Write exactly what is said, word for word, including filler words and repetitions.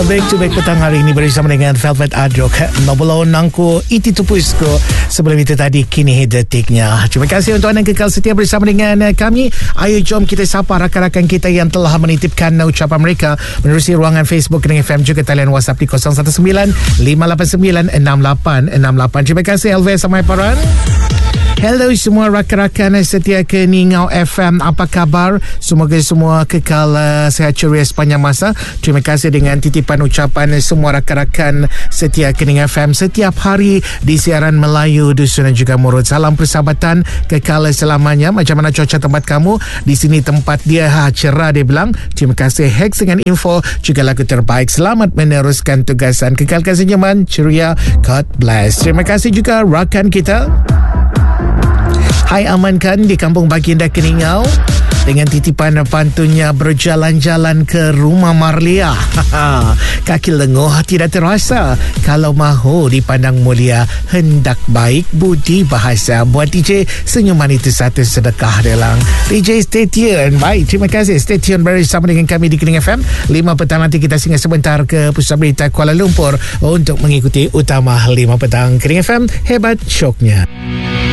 Back to back petang hari ini bersama dengan Velvet Adrok, Nobolo Nangko Iti Tupusko. Sebelum itu tadi kini detiknya. Terima kasih untuk anda yang kekal setia bersama dengan kami. Ayo jom kita sapa rakan-rakan kita yang telah menitipkan ucapan mereka menerusi ruangan Facebook dengan F M, juga talian WhatsApp di kosong satu sembilan lima lapan sembilan enam lapan enam lapan. Terima kasih Elvis Samai Paran. Hello semua rakan-rakan setia Keningau F M, apa khabar? Semoga semua kekal uh, sihat ceria sepanjang masa. Terima kasih dengan titipan ucapan semua rakan-rakan setia Keningau F M setiap hari di siaran Melayu, Dusun dan juga Murut. Salam persahabatan kekal selamanya. Macam mana cuaca tempat kamu? Di sini tempat dia ha, cerah dia bilang. Terima kasih Hex dengan info juga lagu terbaik. Selamat meneruskan tugasan. Kekalkan senyuman, ceria. God bless. Terima kasih juga rakan kita Hai Amankan di Kampung Baginda Keningau dengan titipan pantunnya berjalan-jalan ke rumah Marlia. Kaki lenguh tidak terasa kalau mahu dipandang mulia, hendak baik budi bahasa. Buat D J senyuman itu satu sedekah delang. D J stay tune. Baik, terima kasih. Stay tune bersama dengan kami di Kening F M. lima petang nanti kita singgah sebentar ke Pusat Berita Kuala Lumpur untuk mengikuti Utama lima petang. Kening F M, hebat syoknya.